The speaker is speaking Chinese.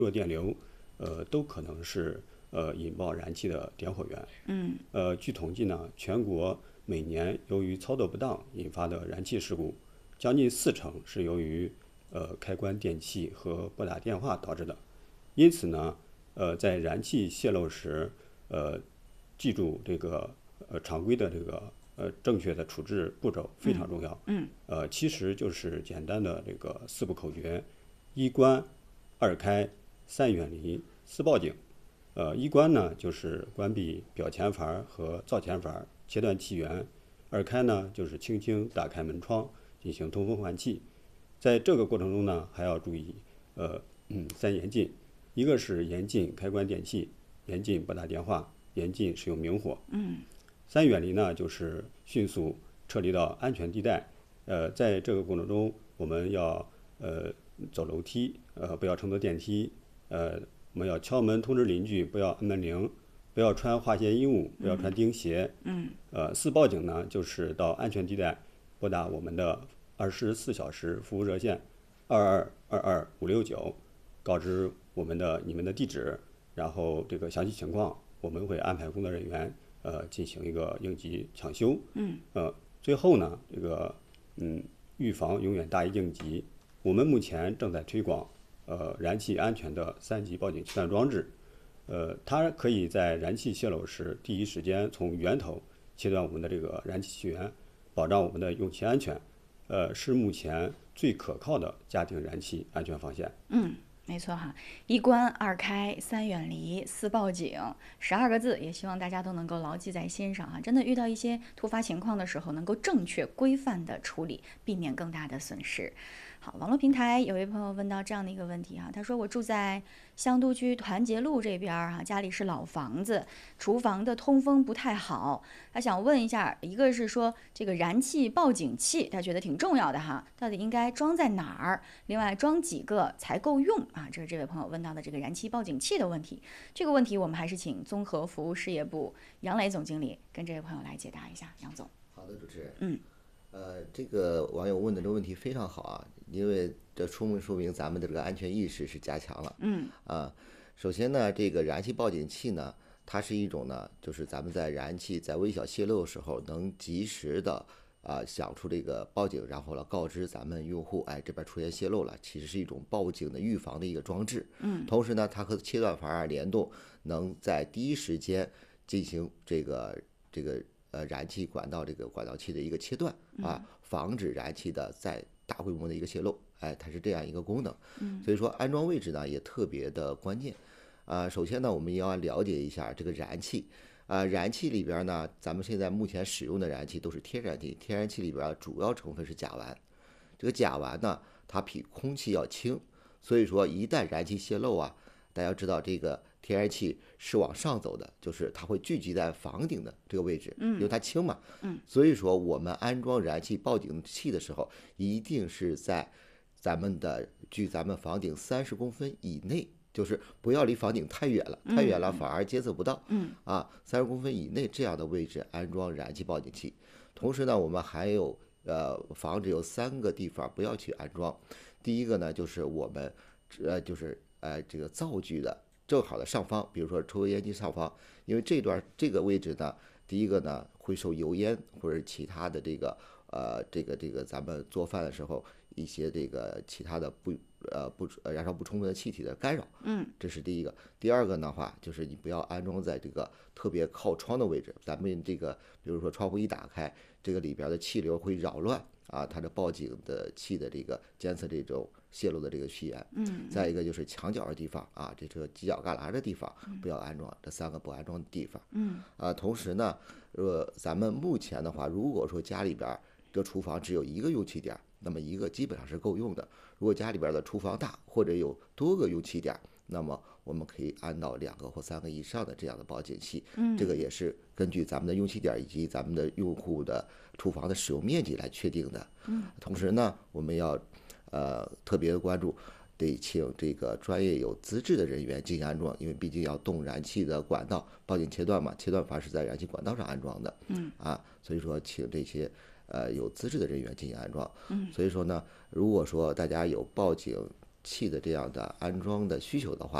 弱电流，都可能是引爆燃气的点火源。据统计呢，全国每年由于操作不当引发的燃气事故，将近40%是由于开关电器和拨打电话导致的。因此呢，在燃气泄漏时，记住这个常规的这个正确的处置步骤非常重要。其实就是简单的这个4步口诀：一关、二开、三远离、四报警。一关呢就是关闭表前阀和灶前阀，切断气源；二开呢就是轻轻打开门窗，进行通风换气。在这个过程中呢，还要注意三严禁，一个是严禁开关电器，严禁拨打电话，严禁使用明火。三远离呢，就是迅速撤离到安全地带。在这个过程中，我们要走楼梯，不要乘坐电梯。我们要敲门通知邻居，不要按门铃，不要穿化纤衣物，不要穿钉鞋。四报警呢，就是到安全地带拨打我们的24小时服务热线2222-569，告知你们的地址，然后这个详细情况，我们会安排工作人员进行一个应急抢修。最后呢，这个预防永远大于应急。我们目前正在推广燃气安全的3级报警切断装置。它可以在燃气泄漏时第一时间从源头切断我们的这个燃气气源，保障我们的用气安全。是目前最可靠的家庭燃气安全防线。 没错哈，一关、二开、三远离、四报警，12个字，也希望大家都能够牢记在心上哈。真的遇到一些突发情况的时候，能够正确规范的处理，避免更大的损失。好，网络平台有位朋友问到这样的一个问题哈，他说我住在香都区团结路这边哈，家里是老房子，厨房的通风不太好，他想问一下，一个是说这个燃气报警器，他觉得挺重要的哈，到底应该装在哪儿？另外装几个才够用啊？这是这位朋友问到的这个燃气报警器的问题。这个问题我们还是请综合服务事业部杨磊总经理跟这位朋友来解答一下。杨总。 好的，主持人。这个网友问的这个问题非常好啊，因为这说明咱们的这个安全意识是加强了。首先呢，这个燃气报警器呢，它是一种呢，就是咱们在燃气在微小泄漏的时候，能及时的响出这个报警，然后呢告知咱们用户，这边出现泄漏了，其实是一种报警的预防的一个装置。同时呢，它和切断阀联动，能在第一时间进行这个燃气管道这个管道器的一个切断防止燃气的在大规模的一个泄漏，它是这样一个功能。所以说安装位置呢也特别的关键。首先呢，我们要了解一下这个燃气。燃气里边呢，咱们现在目前使用的燃气都是天然气，天然气里边主要成分是甲烷。这个甲烷呢，它比空气要轻，所以说一旦燃气泄漏大家知道这个天然气是往上走的，就是它会聚集在房顶的这个位置，因为它轻嘛。所以说我们安装燃气报警器的时候，一定是在距咱们房顶30公分以内，就是不要离房顶太远了，太远了反而监测不到。30公分以内这样的位置安装燃气报警器。同时呢，我们还有防止有3个地方不要去安装。第一个呢，就是我们这个灶具的正好的上方，比如说抽油烟机上方，因为这个位置呢，第一个呢会受油烟或者其他的这个咱们做饭的时候一些这个其他的燃烧不充分的气体的干扰。这是第一个。第二个的话，就是你不要安装在这个特别靠窗的位置，咱们这个比如说窗户一打开，这个里边的气流会扰乱它的报警的器的这个监测这种泄露的这个气源。再一个就是墙角的地方这个犄角旮旯的地方不要安装，这3个不安装的地方。同时呢，咱们目前的话，如果说家里边这厨房只有1个用气点，那么1个基本上是够用的。如果家里边的厨房大或者有多个用气点，那么我们可以安到2个或3个以上的这样的报警器。这个也是根据咱们的用气点以及咱们的用户的厨房的使用面积来确定的。同时呢，我们要特别的关注，得请这个专业有资质的人员进行安装，因为毕竟要动燃气的管道，报警切断嘛，切断阀是在燃气管道上安装的。所以说请这些有资质的人员进行安装。所以说呢，如果说大家有报警器的这样的安装的需求的话，